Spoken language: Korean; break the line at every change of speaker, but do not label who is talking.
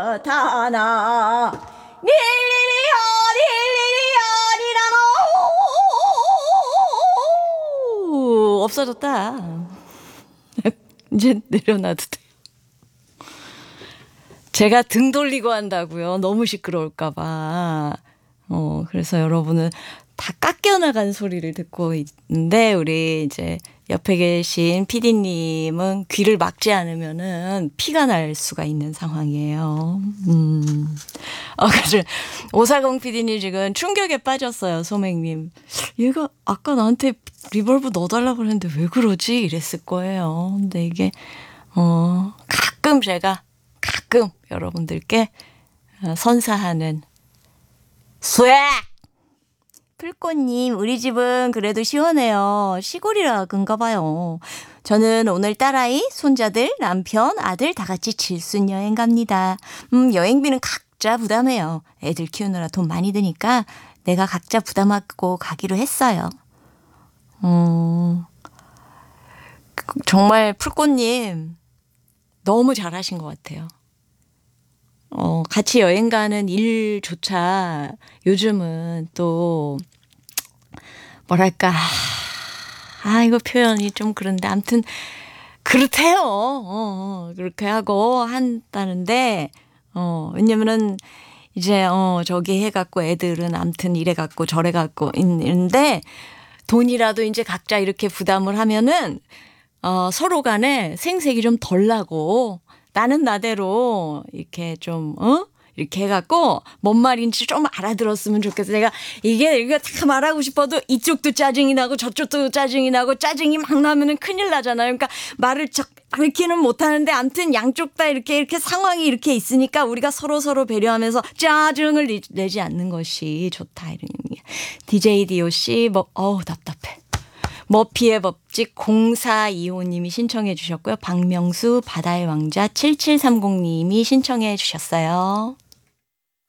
타나 닐리리야 없어졌다. 이제 내려놔도 돼. 제가 등 돌리고 한다고요. 너무 시끄러울까봐. 그래서 여러분은 다 깎여나간 소리를 듣고 있는데, 우리 이제 옆에 계신 PD님은 귀를 막지 않으면은 피가 날 수가 있는 상황이에요. 그래서 오사공 PD님 지금 충격에 빠졌어요, 소맹님. 얘가 아까 나한테 리벌브 넣어달라고 그랬는데 왜 그러지? 이랬을 거예요. 근데 이게, 가끔 여러분들께 선사하는 스웩! 풀꽃님, 우리 집은 그래도 시원해요. 시골이라 그런가 봐요. 저는 오늘 딸아이, 손자들, 남편, 아들 다 같이 질순 여행 갑니다. 여행비는 각자 부담해요. 애들 키우느라 돈 많이 드니까 내가 각자 부담하고 가기로 했어요. 정말 풀꽃님 너무 잘하신 것 같아요. 같이 여행 가는 일조차 요즘은 또 뭐랄까, 이거 표현이 좀 그런데 아무튼 그렇대요. 그렇게 하고 한다는데, 왜냐면은 이제 저기 해갖고 애들은 아무튼 이래갖고 저래갖고 있는데, 돈이라도 이제 각자 이렇게 부담을 하면은 서로 간에 생색이 좀 덜 나고, 나는 나대로 이렇게 좀 이렇게 해갖고 뭔 말인지 좀 알아들었으면 좋겠어. 내가 이거 다 말하고 싶어도 이쪽도 짜증이 나고 저쪽도 짜증이 나고, 짜증이 막 나면은 큰일 나잖아요. 그러니까 말을 그렇게는 못하는데, 아무튼 양쪽 다 이렇게 상황이 이렇게 있으니까 우리가 서로 배려하면서 짜증을 내지 않는 것이 좋다, 이런 의미. DJ DOC 답답해. 머피의 법칙 0425님이 신청해 주셨고요. 박명수 바다의 왕자 7730님이 신청해 주셨어요.